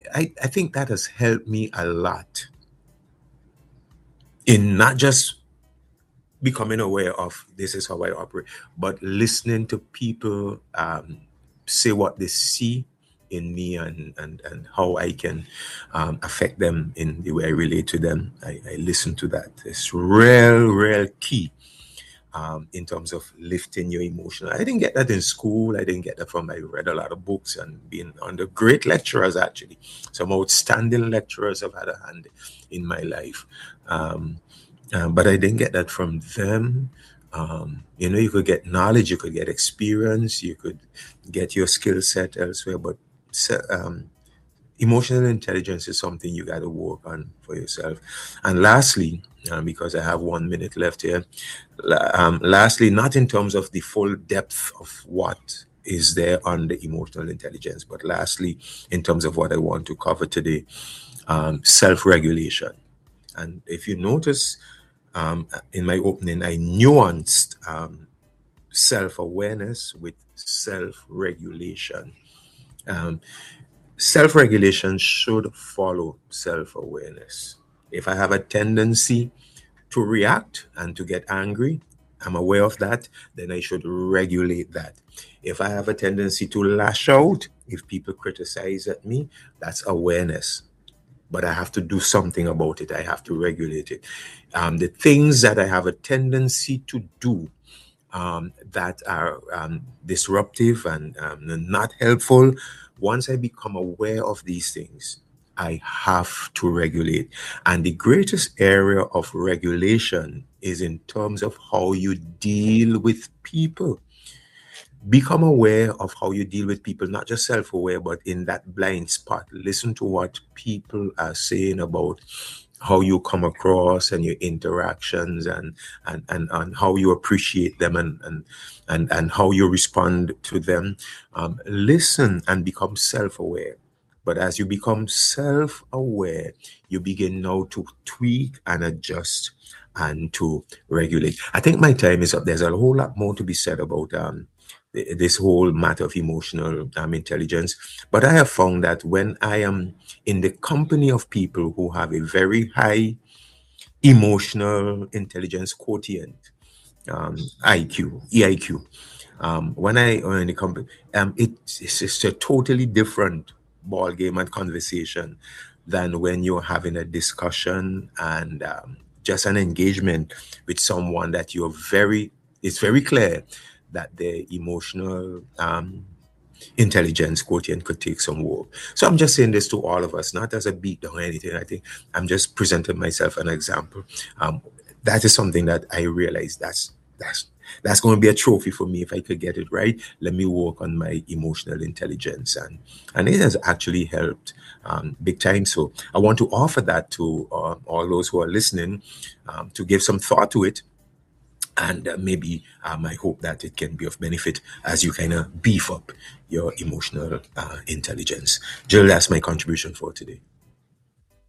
I think that has helped me a lot in not just becoming aware of this is how I operate, but listening to people say what they see in me, and how I can affect them in the way I relate to them. I listen to that. It's real key in terms of lifting your emotional. I didn't get that in school. I didn't get that from, I read a lot of books and being under great lecturers, actually. Some outstanding lecturers have had a hand in my life. But I didn't get that from them. You could get knowledge, you could get experience, you could get your skill set elsewhere, but emotional intelligence is something you got to work on for yourself. And lastly, because I have 1 minute left here, lastly, not in terms of the full depth of what is there on the emotional intelligence, but lastly, in terms of what I want to cover today, self-regulation. And if you notice, in my opening, I nuanced self-awareness with self-regulation. Self-regulation should follow self-awareness. If I have a tendency to react and to get angry, I'm aware of that, then I should regulate that. If I have a tendency to lash out, if people criticize at me, that's awareness. But I have to do something about it. I have to regulate it. The things that I have a tendency to do that are disruptive and not helpful, once I become aware of these things, I have to regulate. And the greatest area of regulation is in terms of how you deal with people. Become aware of how you deal with people, not just self-aware, but in that blind spot. Listen to what people are saying about how you come across and your interactions, and how you appreciate them, and how you respond to them. Listen and become self-aware. But as you become self-aware, you begin now to tweak and adjust and to regulate. I think my time is up. There's a whole lot more to be said about this whole matter of emotional intelligence. But I have found that when I am in the company of people who have a very high emotional intelligence quotient, IQ, EIQ, when I am in the company, it's a totally different ball game and conversation than when you're having a discussion and just an engagement with someone that it's very clear that their emotional intelligence quotient could take some work. So I'm just saying this to all of us, not as a beat down or anything. I think I'm just presenting myself an example. That is something that I realize that's going to be a trophy for me if I could get it right. Let me work on my emotional intelligence, and it has actually helped big time. So I want to offer that to all those who are listening, to give some thought to it. And maybe I hope that it can be of benefit as you kind of beef up your emotional intelligence. Jill, that's my contribution for today.